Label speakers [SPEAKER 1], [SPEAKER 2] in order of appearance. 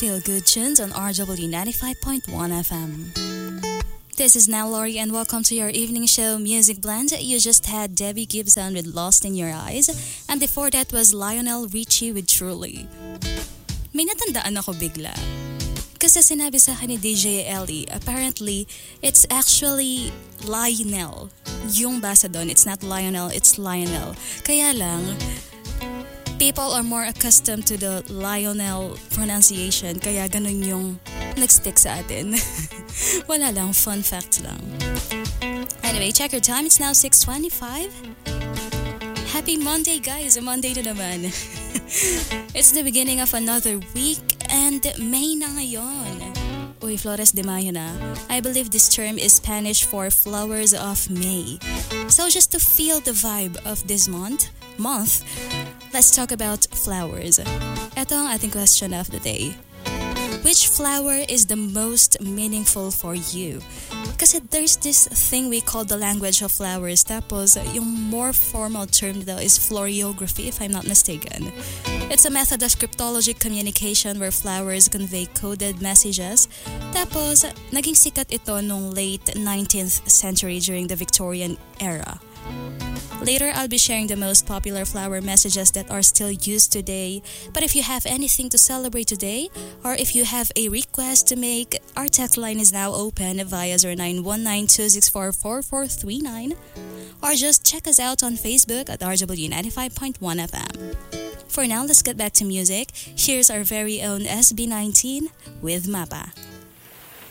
[SPEAKER 1] Feel Good Tunes on RW 95.1 FM. This is Nell Laurie and welcome to your evening show Music Blend. You just had Debbie Gibson with Lost in Your Eyes and before that was Lionel Richie with Truly. May natandaan ako bigla. Kasi sinabi sa akin ni DJ Ellie, apparently, it's actually Lionel. Yung basa doon, it's not Lionel, it's Lionel. Kaya lang, people are more accustomed to the Lionel pronunciation, kaya ganun yung nag-stick sa atin. Wala lang, fun fact lang. Anyway, check your time, it's now 6:25. Happy Monday, guys! Monday na naman. It's the beginning of another week and May na ngayon. Uy, Flores de Mayo na. I believe this term is Spanish for flowers of May. So just to feel the vibe of this month, let's talk about flowers. Ito ang ating question of the day. Which flower is the most meaningful for you? Kasi there's this thing we call the language of flowers. Tapos, yung more formal term daw is floriography, if I'm not mistaken. It's a method of cryptologic communication where flowers convey coded messages. Tapos, naging sikat ito nung late 19th century during the Victorian era. Later, I'll be sharing the most popular flower messages that are still used today. But if you have anything to celebrate today, or if you have a request to make, our text line is now open via 0919-264-4439, or just check us out on Facebook at RW 95.1 FM. For now, let's get back to music. Here's our very own SB19 with Mapa.